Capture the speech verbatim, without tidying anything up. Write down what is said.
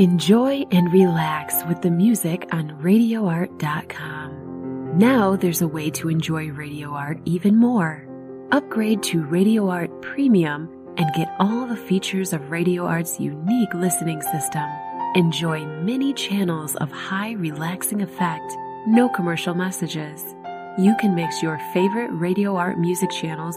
Enjoy and relax with the music on radio art dot com. Now there's a way to enjoy Radio Art even more. Upgrade to Radio Art Premium and get all the features of Radio Art's unique listening system. Enjoy many channels of high relaxing effect, no commercial messages. You can mix your favorite Radio Art music channels